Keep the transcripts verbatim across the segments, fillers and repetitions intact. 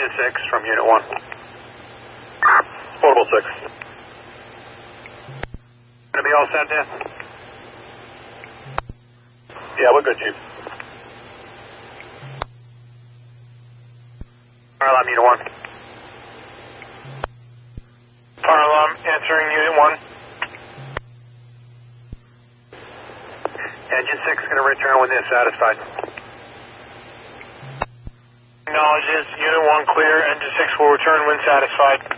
Engine six from Unit one. Portable six. Gonna be all set there? Yeah, we're good, Chief. Fire alarm, Unit one. Fire alarm, answering Unit one. Engine six is going to return when they're satisfied. Acknowledges, Unit one clear, Engine six will return when satisfied.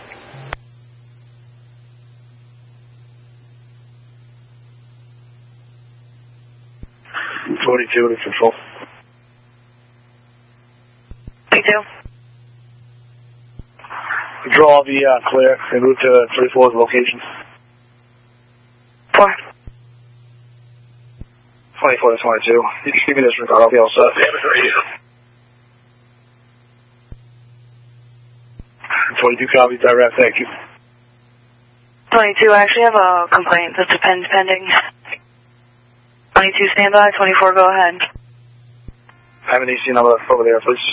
forty-two to control. forty-two. Control, I'll be uh, clear en route to thirty-four's location. four. twenty-four to twenty-two. You can give me this regard, I'll be all set. twenty-two copies, direct, thank you. twenty-two, I actually have a complaint that's a pen pending. twenty-two, standby. twenty-four, go ahead. I have an E C number over there, please.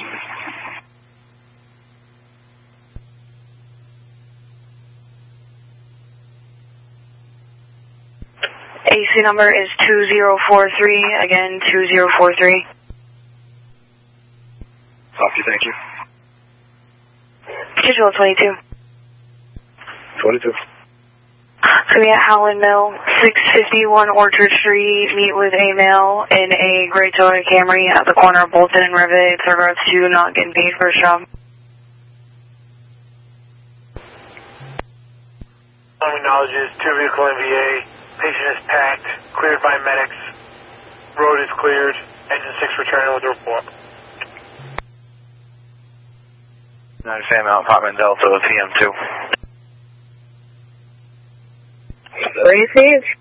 A C number is two zero four three, again, two zero four three. Copy, thank you. Visual twenty-two. twenty-two. So we at Howland Mill, six fifty-one Orchard Street, meet with a male in a gray Toyota Camry at the corner of Bolton and Rivet. It's regards to not getting paid for a job. Acknowledges two vehicle N V A. Patient is packed, cleared by medics. Road is cleared. Engine six returning with the report. nine Sam out, Apartment Delta, P M two. Receive.